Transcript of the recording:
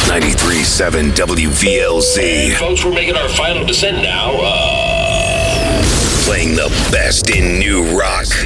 93.7 WVLZ. Folks, we're making our final descent now. Playing the best in new rock.